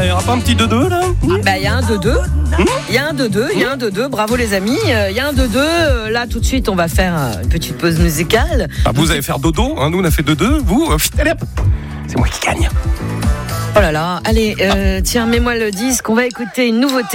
Il n'y aura pas un petit 2-2 là? Il y a un 2-2. Il y a un 2-2. Bravo les amis. Il y a un 2-2. Là, tout de suite, on va faire une petite pause musicale. Vous allez faire dodo. Nous, on a fait 2-2. Vous, allez, hop. C'est moi qui gagne. Oh là là. Allez, tiens, mets-moi le disque. On va écouter une nouveauté.